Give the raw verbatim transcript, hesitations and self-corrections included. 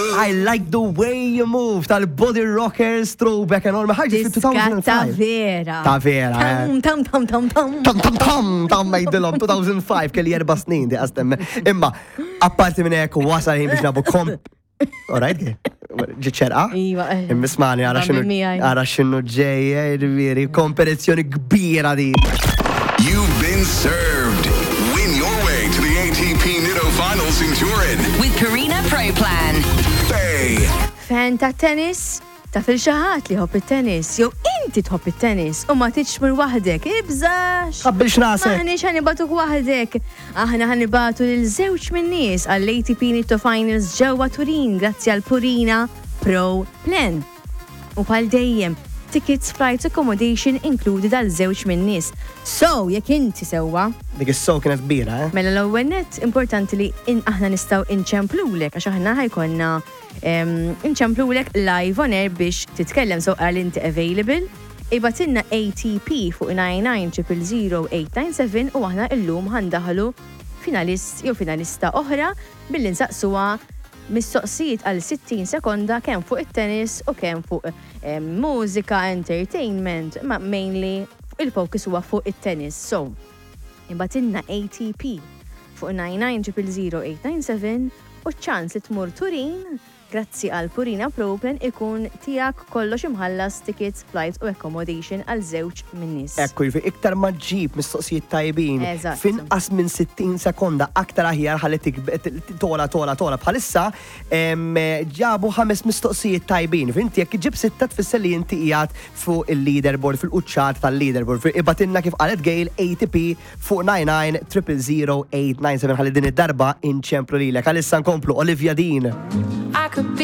I like the way you move tal-Body Rockers throwback and all ma ħarġet Diska fil-two thousand ta' five. vera. Ta' vera, eh. Tam, tam, tam, tam, tam. Tam tam tam tam ma jdilhom two thousand five kelli erba' snin di qastem. Imma apparti minn hekk wasal ħin biex nabu kom. Alright, ġi ċerqa? Iva. Immismani għara xinu Dammi miegħi. għara xinu ġejja, jirviri, kompetizzjoni kbira di. You've been served. Win your way to the A T P Nitto Finals in Turin. With Purina Pro Plan. Bay. Fan ta' tennis? Ta' fil-xaħat li hopp il-tennis, jew inti tħobb il-tennis u ma tiċmur wahdek, ibżax. Qabbilx rasek. Maħniex ħanibatuk wahdek. Aħna ħanibatu lil-żewġ minn nies għall-A T P Nitto Finals ġewwa Turin grazzi għal Purina Pro Plan. U bħal dejjem, tickets, flights, accommodation included għal żewġ minn nies. So, jekk inti sewwa, Dik is-sow kienet kbira, eh? mela l-ewwel nett importanti li in aħna nistgħu inċemplulek għax aħna ħajkonna inċemplulek live on air biex titkellem so għal inti available. Ibatinna A T P fuq nine nine zero zero zero eight nine seven u aħna illum ħandaħlu finalist jew finalista oħra billi nsaqsuha mistoqsijiet għal sittin sekonda kemm fuq it-tennis u kemm fuq mużika, entertainment, ma mainly il-focus huwa fuq it-tennis. So, ibatinna A T P fuq nine nine zero zero zero eight nine seven u ċans li tmur Turin grazzi għal Purina Pro Plan ikun tiegħek kollox imħallas tickets, flights u accommodation għal żewġ minn nies. Ekku, jifi iktar ma ġib mistoqsijiet tajbin. Eżatt. Finqas minn sittin sekonda aktar aħjar ħalletik tola tola tola. Bħalissa ġabu ħames mistoqsijiet tajbin. Finti jekk ġib sitta tfisser li inti qiegħed fuq il-leaderboard fil-quċċat tal-leaderboard. Ibatinna kif qalet Gail A T P fuq nine nine zero zero zero eight nine seven ħalli din id-darba inċemplu lilek. Għalissa nkomplu Olivia Dean. I could be